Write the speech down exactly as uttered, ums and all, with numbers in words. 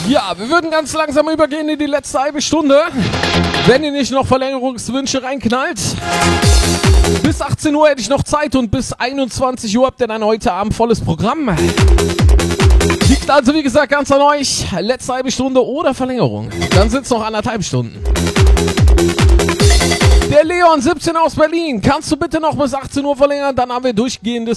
Ja, wir würden ganz langsam übergehen in die letzte halbe Stunde. Wenn ihr nicht noch Verlängerungswünsche reinknallt. Bis achtzehn Uhr hätte ich noch Zeit und bis einundzwanzig Uhr habt ihr dann heute Abend volles Programm. Liegt also wie gesagt ganz an euch. Letzte halbe Stunde oder Verlängerung. Dann sind es noch anderthalb Stunden. Der Leon, siebzehn aus Berlin. Kannst du bitte noch bis achtzehn Uhr verlängern? Dann haben wir durchgehendes